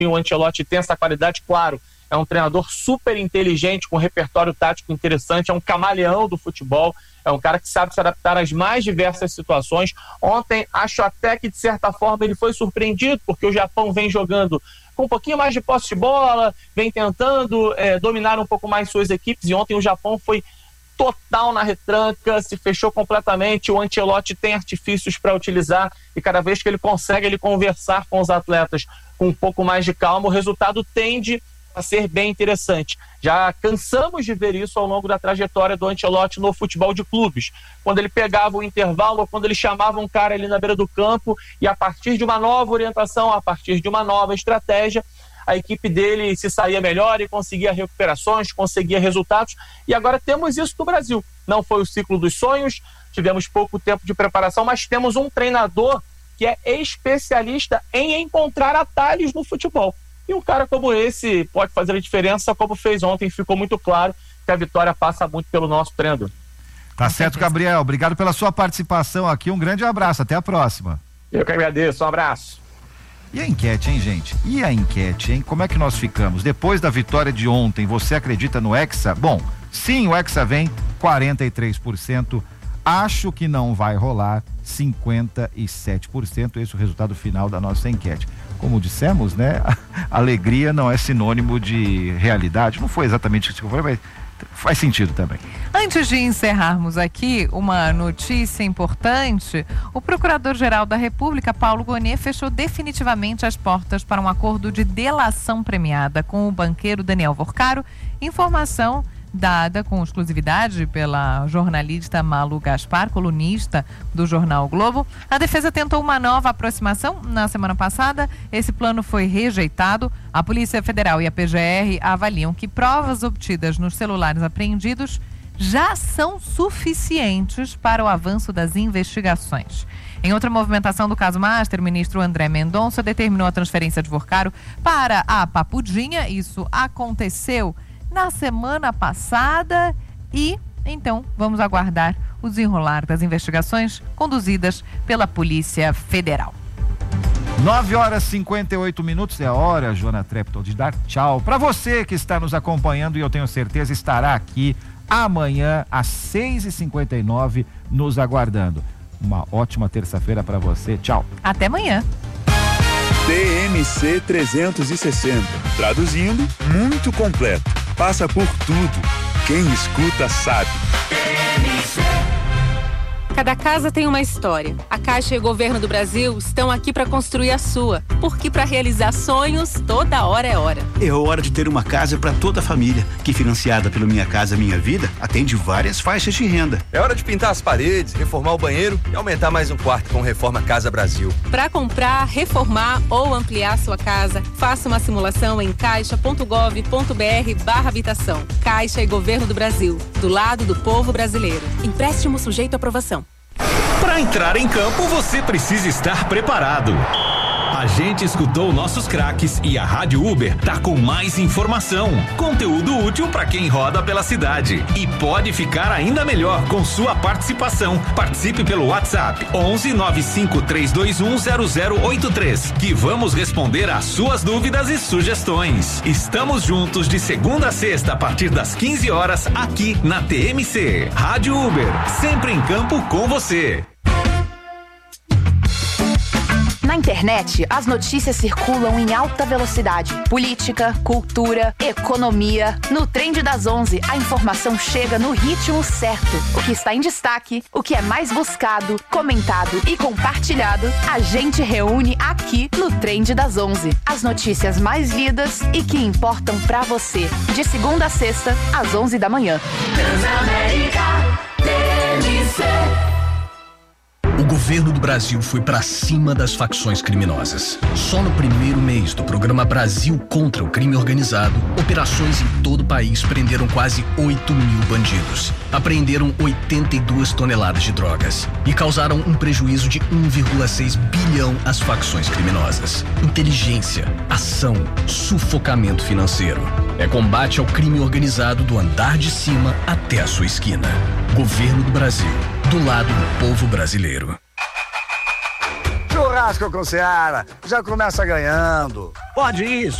o Ancelotti tem essa qualidade, claro, é um treinador super inteligente, com repertório tático interessante, é um camaleão do futebol, é um cara que sabe se adaptar às mais diversas situações. Ontem, acho até que, de certa forma, ele foi surpreendido, porque o Japão vem jogando com um pouquinho mais de posse de bola, vem tentando dominar um pouco mais suas equipes, e ontem o Japão foi total na retranca, se fechou completamente. O Ancelotti tem artifícios para utilizar, e cada vez que ele consegue ele conversar com os atletas com um pouco mais de calma, o resultado tende a ser bem interessante. Já cansamos de ver isso ao longo da trajetória do Ancelotti no futebol de clubes, quando ele pegava o intervalo ou quando ele chamava um cara ali na beira do campo e, a partir de uma nova orientação, a partir de uma nova estratégia, a equipe dele se saía melhor e conseguia recuperações, conseguia resultados. E agora temos isso no Brasil. Não foi o ciclo dos sonhos, tivemos pouco tempo de preparação, mas temos um treinador que é especialista em encontrar atalhos no futebol. E um cara como esse pode fazer a diferença, como fez ontem. Ficou muito claro que a vitória passa muito pelo nosso treinador. Tá certo, Gabriel. Obrigado pela sua participação aqui. Um grande abraço. Até a próxima. Eu que agradeço. Um abraço. E a enquete, hein, gente? E a enquete, hein? Como é que nós ficamos? Depois da vitória de ontem, você acredita no Hexa? Bom, sim, o Hexa vem, 43%. Acho que não vai rolar, 57%. Esse é o resultado final da nossa enquete. Como dissemos, né? Alegria não é sinônimo de realidade. Não foi exatamente isso que eu falei, mas faz sentido também. Antes de encerrarmos aqui, uma notícia importante: o Procurador-Geral da República, Paulo Gonet, fechou definitivamente as portas para um acordo de delação premiada com o banqueiro Daniel Vorcaro. Informação dada com exclusividade pela jornalista Malu Gaspar, colunista do jornal o Globo. A defesa tentou uma nova aproximação na semana passada. Esse plano foi rejeitado. A Polícia Federal e a PGR avaliam que provas obtidas nos celulares apreendidos já são suficientes para o avanço das investigações. Em outra movimentação do caso Master, o ministro André Mendonça determinou a transferência de Vorcaro para a Papudinha. Isso aconteceu na semana passada e, então, vamos aguardar o desenrolar das investigações conduzidas pela Polícia Federal. 9h58, é a hora, Joana Trepton, de dar tchau para você que está nos acompanhando, e eu tenho certeza estará aqui amanhã às 6h59 nos aguardando. Uma ótima terça-feira para você. Tchau. Até amanhã. TMC 360. Traduzindo, muito completo. Passa por tudo. Quem escuta sabe. Cada casa tem uma história. A Caixa e o Governo do Brasil estão aqui para construir a sua. Porque para realizar sonhos, toda hora é hora. É hora de ter uma casa para toda a família, que, financiada pelo Minha Casa Minha Vida, atende várias faixas de renda. É hora de pintar as paredes, reformar o banheiro e aumentar mais um quarto com Reforma Casa Brasil. Para comprar, reformar ou ampliar sua casa, faça uma simulação em caixa.gov.br/habitação. Caixa e Governo do Brasil, do lado do povo brasileiro. Empréstimo sujeito à aprovação. Para entrar em campo, você precisa estar preparado. A gente escutou nossos craques e a Rádio Uber tá com mais informação, conteúdo útil para quem roda pela cidade. E pode ficar ainda melhor com sua participação. Participe pelo WhatsApp 11 95 321 0083, que vamos responder às suas dúvidas e sugestões. Estamos juntos de segunda a sexta a partir das 15 horas aqui na TMC. Rádio Uber, sempre em campo com você. Na internet, as notícias circulam em alta velocidade. Política, cultura, economia. No Trend das 11, a informação chega no ritmo certo. O que está em destaque, o que é mais buscado, comentado e compartilhado, a gente reúne aqui no Trend das 11. As notícias mais lidas e que importam pra você. De segunda a sexta, às 11 da manhã. Transamérica, TMC. O governo do Brasil foi para cima das facções criminosas. Só no primeiro mês do programa Brasil contra o Crime Organizado, operações em todo o país prenderam quase 8 mil bandidos. Apreenderam 82 toneladas de drogas e causaram um prejuízo de 1,6 bilhão às facções criminosas. Inteligência, ação, sufocamento financeiro. É combate ao crime organizado do andar de cima até a sua esquina. Governo do Brasil, do lado do povo brasileiro. clássico com Seara. Já começa ganhando. Pode ir,